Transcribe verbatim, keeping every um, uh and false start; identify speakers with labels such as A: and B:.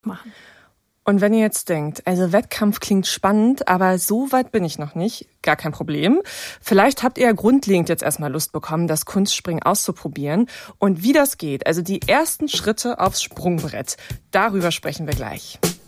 A: machen.
B: Und wenn ihr jetzt denkt, also Wettkampf klingt spannend, aber so weit bin ich noch nicht, gar kein Problem. Vielleicht habt ihr ja grundlegend jetzt erstmal Lust bekommen, das Kunstspringen auszuprobieren. Und wie das geht, also die ersten Schritte aufs Sprungbrett, darüber sprechen wir gleich.